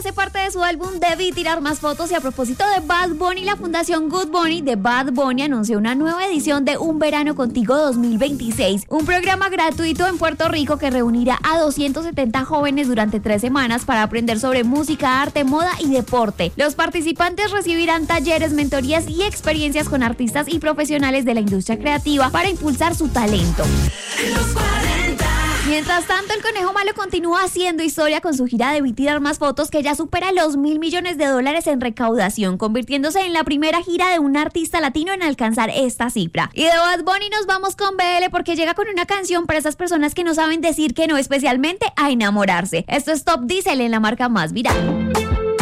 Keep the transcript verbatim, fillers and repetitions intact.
hace parte de su álbum Debí Tirar Más Fotos. Y a propósito de Bad Bunny, la fundación Good Bunny de Bad Bunny anunció una nueva edición de Un Verano Contigo dos mil veintiséis, un programa gratuito en Puerto Rico que reunirá a doscientos setenta jóvenes durante tres semanas para aprender sobre música, arte, moda y deporte. Los participantes recibirán talleres, mentorías y experiencias con artistas y profesionales de la industria creativa para impulsar su talento. Los cuarenta. Mientras tanto, el Conejo Malo continúa haciendo historia con su gira Debí Tirar Más Fotos, que ya supera los mil millones de dólares en recaudación, convirtiéndose en la primera gira de un artista latino en alcanzar esta cifra. Y de Bad Bunny nos vamos con B L, porque llega con una canción para esas personas que no saben decir que no, especialmente a enamorarse. Esto es Top Diesel en la marca más viral.